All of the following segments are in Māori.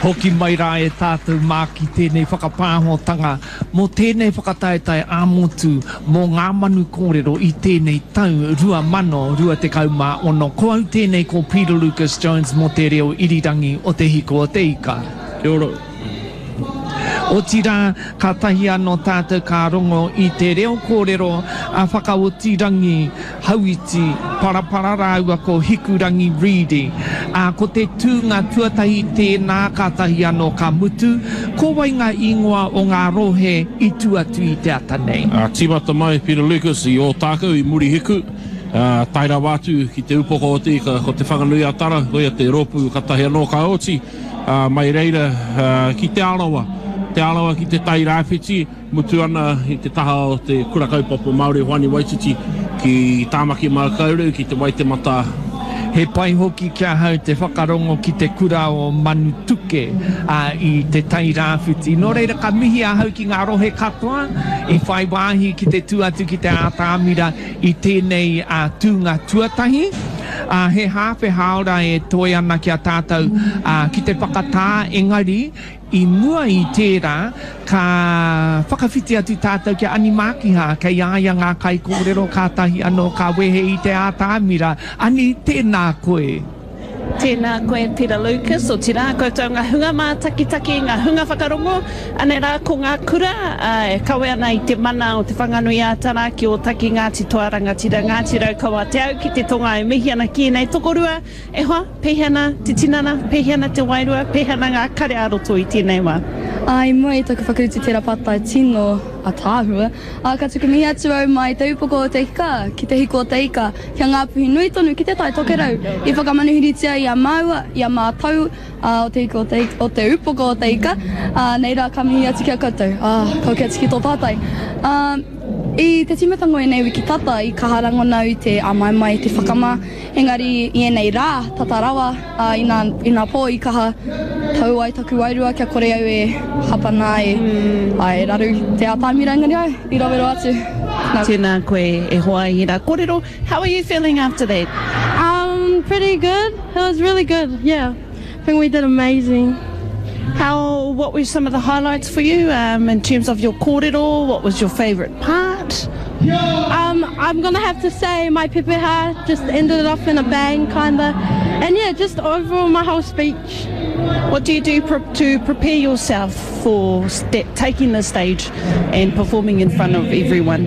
Hoki mai rā e tātou mā ki tēnei whakapāhotanga mō tēnei whakataetai āmotu mō ngā manu kōrero i tēnei tau rua mano rua te kaumā ono. Ko au tēnei ko Peter Lucas Jones mō te reo irirangi o te hiko o te ika. Kia ora. O tira ka tahi anō tātou ka rongo i te reo kōrero a whakaotirangi hauiti parapara rāua ko hikurangi Reedy. Ko te tūnga tuatahi tēnā ka tahi anō ka mutu, ko wainga ingoa o ngā rohe i tuatu i te ata nei. Tīmata mai Peter Lucas i o tākau i muri hiku. Taira wātu ki te upoko o te ika, ko te whanganui atara, koia te ropu ka tahi anō ka oti. Mai reira ki te alawa. Te alawa ki te tai rāwhiti, mutu ana i te taha o te kura kaupapa Māori Hoani Waititi ki Tāmaki Mākauru ki te Waitemata. He pai hoki kia hau te whakarongo ki te kura o Manutuke i te tai rāwhiti. Nō reira ka mihi a hau ki ngā rohe katoa, i whai wāhi ki te tuatu ki te ātāmira i tēnei tūnga tuatahi. He hāwhe haora e toi ana ki a tātou ki te whakatā engari, i mua i tērā ka whakawhiti atu tātou ki Animākiha kei āia ngā kai kōrero kātahi anō ka wehe i te ātāmira. Ani tēnā koe. Tēnā koe Peter Lucas, o tira koutou ngā hunga mā takitaki, ngā hunga whakarongo, ane rā ko ngā kura, e kawe ana i te mana o te whanganui ātara ki o taki Ngāti Toaranga tira Ngāti Raukawa te au ki te tonga e mihi ana ki nei tokorua, e hoa, pehana te tinana, pehana te wairua, pehana ngā kare aroto i tēnei wā. I mua i taku whakauti tērā patai tino a tāhua. Ka tuku mihi atu au mai te upoko o te ika, ki te hiko o te ika, kia ngā puhi nui tonu ki te tai tokerau. I whakamanuhiritia i a maua, i a mātau o te hiko o te upoko o te ika. Nei rā ka mihi atu kia koutou. Kau kia tiki tō tātai. I te timatango e nei wiki tata i ka harangona i te amaimai te whakama. Engari i enei rā, tata rawa, i nā pō i kaha tau ai taku wairua kia kore au e hapana e raru te ātāmira engari au, i rawero atu. Tēnā koe e hoa i rā kōrero. How are you feeling after that? Pretty good. It was really good, yeah. I think we did amazing. What were some of the highlights for you in terms of your kōrero? What was your favourite part? I'm going to have to say my pepeha just ended it off in a bang, kind of. And yeah, just overall my whole speech. What do you do to prepare yourself for taking the stage and performing in front of everyone?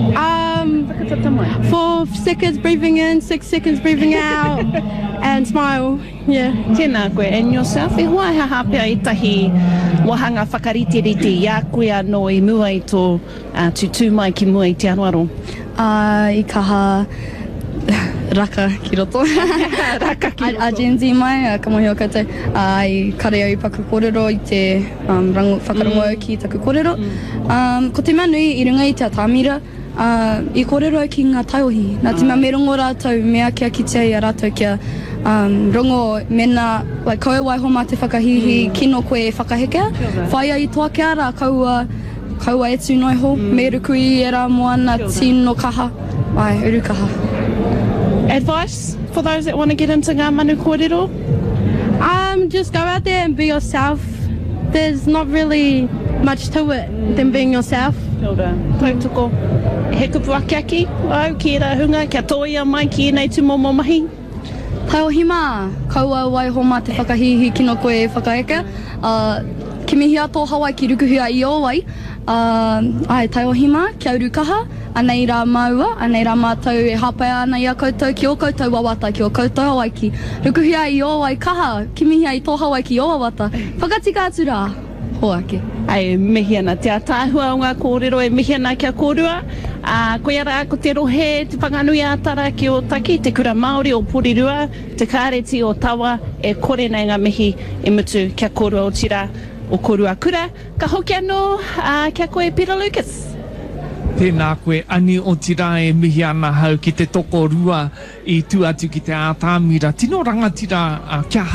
4 seconds breathing in, 6 seconds breathing out, and smile, yeah. Tēnā koe, and yourself, e hoa he hapea i tahi wahanga whakaritiriti i a koe anō i mua i tō tutu mai ki mua i te anuaro? I kaha raka ki roto. Raka ki roto. A Gen Z mai, ka mohi o koutou. I kare au paku kōrero i te whakarongo au ki taku kōrero. Ko te manui i runga i te atāmira, I kōrero au ki ngā taiohi. Nā tima me rongo rātou mea kia kitea i a rātou kia rongo mena, like kaua waiho mā te whakahihi kino koe e whakahekea. Whaia i toa kia rā kaua etu noi ho, me ruku i e rā moana tino kaha, ai, uru kaha. Advice for those that want to get into ngā manu kōrero? Just go out there and be yourself. There's not really much to it than being yourself. Kia ora. Tautoko. He kupu akiaki au ki rā hunga, kia toia mai ki nei tu momo mahi? Taiohi mā, kaua waiho mā te whakahihi kino koe e whakaeka. Ki mihi ato Hawaii ki rukuhia i o wai. Ai, taiohi mā, kia uru kaha, anei rā maua, anei rā mātou e hapai ana i a koutou, ki o koutou wawata, ki o koutou Hawaii ki rukuhia i o wai kaha, ki mihi ai tō Hawaii ki o wawata. Whakatika atu rā, hoake. Ai, mihi ana te atāhua o ngā kōrero, e mihi ana kia kōrua. Koe ara ko te rohe, te whanganui ātara ki o taki, te kura Māori o Porirua, te kāreti o Tawa, e kore nei ngā mihi e mutu kia kōrua o tira o Korua Kura. Ka hoki anō, kia koe Peter Lucas. Tēnā koe, ani o tira e mihi ana hau ki te toko rua i tu atu ki te ātāmira. Tino rangatira kia hau?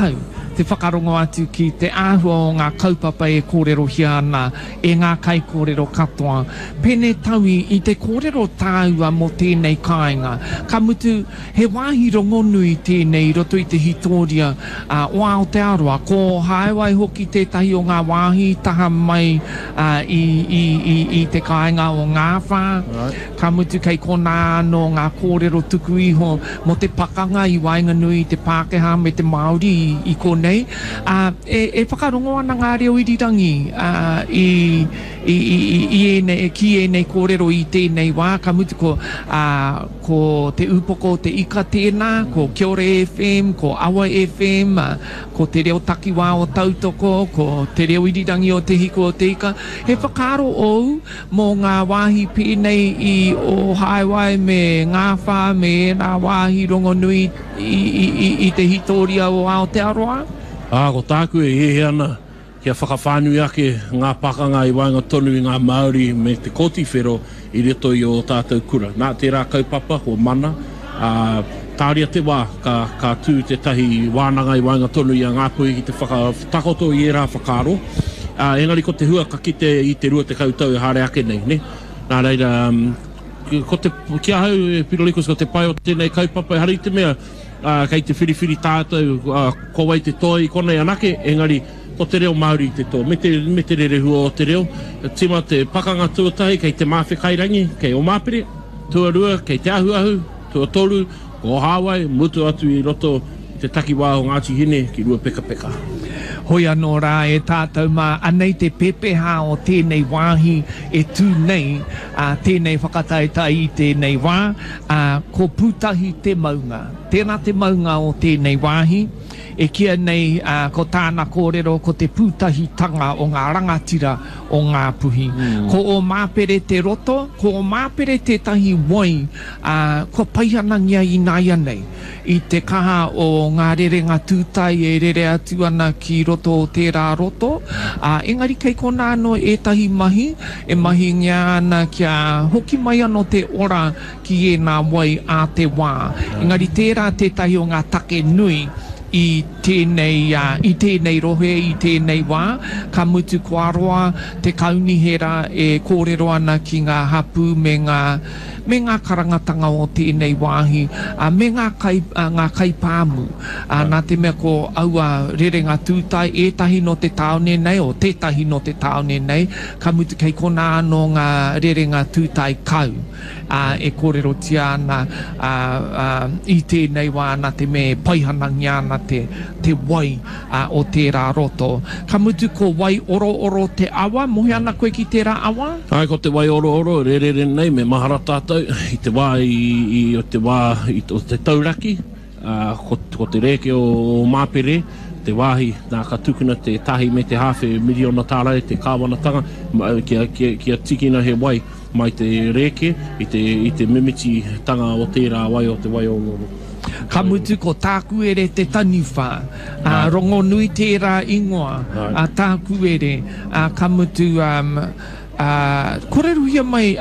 te whakarongo atu ki te āhua o ngā kaupapa e kōrero hia ana, e ngā kai kōrero katoa. Pene taui i te kōrero tāua mo tēnei kāinga. Ka mutu he wāhi rongonui tēnei roto i te hitoria o Aotearoa. Ko haewai hoki tētahi o ngā wāhi taha mai i te kāinga o Ngāwha. Ka mutu kei kona anō ngā kōrero tuku iho mo te pakanga i Wainganui, te Pākehā me te Māori i konei. E whakarongo ana ngā reo irirangi ki e nei kōrero i tēnei wā. Ka mutu ko te upoko te ika tēnā, ko Kiore FM, ko Awa FM, ko te reo takiwā o Tautoko, ko te reo irirangi o te hiko o te ika. He whakaro ou mō ngā wāhi pēnei i o Haewai me Ngāwha me nā wāhi rongonui i te hitoria o Aotearoa? Ko tāku e ana kia whakawhānui ake ngā pakanga i wainga tonu i ngā Māori me te kotiwhero i reto i o tātou kura. Nā tērā kaupapa o mana, tāria te wā ka tū te tahi wānanga i wainga tonu i a Ngāpuhi ki te whakatakoto i era whakaro. Engari ko te hua ka kite i te rua te kautau e hare ake nei, ne? Nā reira, ko te kia hau e Pirolikus ko te pai o tēnei kaupapa e hari te mea, kei te whiriwhiri tātou, ko wai te toi konei anake, engari ko te reo Māori te tō. Me te rere hua o te reo, tima te pakanga tuatahi, kei te mawhi kairangi, kei o māpere, tuarua, kei te ahuahu, tuatoru, ko Hawaii, mutu atu i roto te takiwā o Ngāti Hine ki rua peka peka. Hoi anō rā e tātou mā anei te pepeha o tēnei wāhi e tū nei tēnei whakataetai i tēnei wā, ko pūtahi te maunga. Tēnā te maunga o tēnei wāhi, e kia nei ko tāna kōrero ko te pūtahitanga o ngā rangatira o Ngāpuhi. Ko o māpere te roto, ko o māpere te tahi wai, ko paihanangia i nāia nei. I te kaha o ngā rerenga tūtai e rere atu ana ki roto o tērā roto. Engari kei kona anō e tahi mahi, e mahi ngia ana kia hoki mai anō te ora ki e nā wai a te wā. Engari tērā te tahi o ngā take nui i tēnei rohe, i tēnei wā, ka mutu koaroa te kaunihera e kōrero ana ki ngā hapu me ngā karangatanga o tēnei wāhi, me ngā kaipāmu. Nā te mea ko aua rerenga tūtai, ētahi no te taone nei, o tētahi no te taone nei, ka mutu kei kona anō ngā rerenga tūtai kau. E kōrero tia ana i tēnei wā, nā te me paihanangi ana te wai o tērā roto. Ka mutu ko wai oro te awa, mohi ana koe ki tērā awa? Ai, ko te wai oro, re nei, me mahara tātou, i te wā i te tauraki, ko te reke o māpere, te wāhi, nā ka tukuna te tahi me te hawhe miliona tārai, te kāwanatanga, kia tikina he wai mai te reke, i te mimiti tanga o tērā wai o te wai oro. Ka mutu ko tāku ere te taniwha, rongo nui tērā ingoa, tāku ere, ka mutu koreruhia mai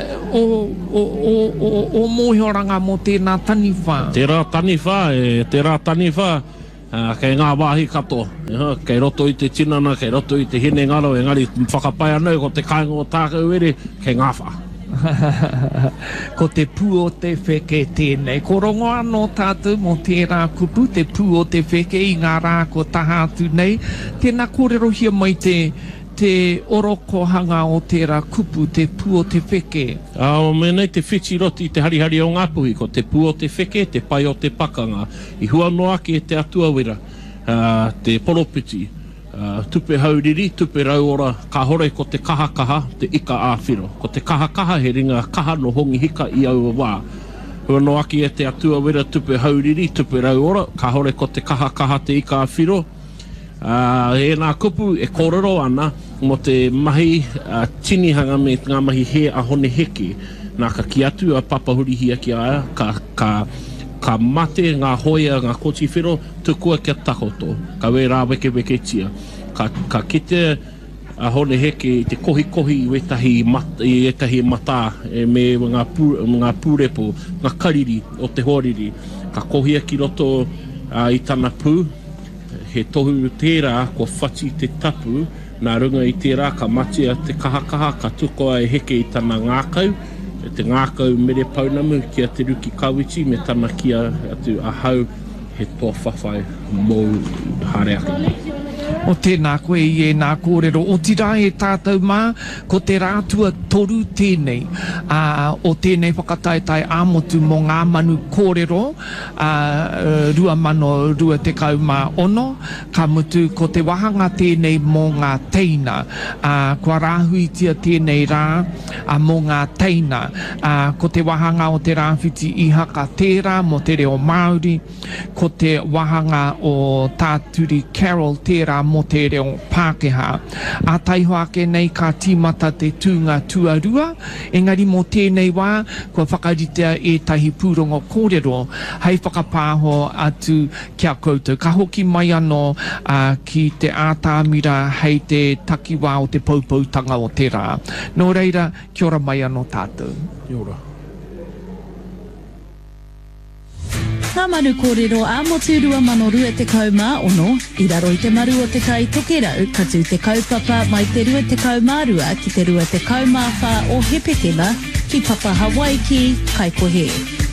o mōhioranga mo tēnā taniwha. Tērā taniwha, kei ngā wāhi kato, kei roto i te tinana, kei roto i te hine ngaro, engari whakapai anau ko te kāinga o tākau ere, kei Ngāwha. Ko te pū o te wheke tēnei. Ko rongo anō tātou mo tērā kupu, te pū o te wheke i ngā rā ko taha atu nei. Tēnā kōrerohia mai te oroko hanga o tērā kupu, te pū o te wheke. Me nei te whiti roti i te harihari o Ngāpuhi, ko te pū o te wheke, te pai o te pakanga. I hua noa ki te atua wera, te poropiti. Tupe hauriri, tupe rauora, ka hore ko te kaha, te ika āwhiro. Ko te kaha, he ringa kaha no hongi hika i aua wā. Hua no aki e te atua wera tupe hauriri, tupe rauora, ka hore ko te kaha, te ika āwhiro. E nā kupu e kōrero ana mo te mahi tinihanga me ngā mahi he a hone heke. Nā ka ki atu a papahurihia ki aia, ka mate ngā hoia, ngā kotiwhero, tukua kia takoto. Ka wera weke tia. Ka kite a hone heke i te kohi i etahi mata me ngā pūrepo, ngā kariri o te horiri. Ka kohia ki roto i tana pū, he tohu tērā ko whati te tapu, nā runga i tērā ka matia te kahakaha, ka tukoa e heke i tana ngākau, e te ngākau mere paunamu kia te ruki kawiti, me tana kia atu ahau he tō whawhai mō hare ake. O tēnā koe i e nā kōrero. O tira e tātou mā, ko te rātua toru tēnei. O tēnei whakataetai āmotu mō ngā manu kōrero, 2026, ka mutu ko te wahanga tēnei mō ngā teina. Kua rāhuitia tēnei rā mō ngā teina. Ko te wahanga o te rāwhiti i haka tērā mō te reo Māori, ko te wahanga o tāturi Carol tērā mō te reo Pākehā. A taiho ake nei ka tīmata te tūnga tuarua, engari mō tēnei wā, kua whakaritea e tahi pūrongo kōrero, hei whakapāho atu kia koutou. Ka hoki mai anō ki te ātāmira hei te takiwā o te paupautanga o te rā. Nō reira, kia ora mai anō tātou. Kia ora. Ngā manu kōrero āmotu 2026, i raro i te maru o te tai tokerau, ka tū te kaupapa mai te 2024 ki te 2024 o Hepetema, ki Papa Hawaii ki Kaikohe.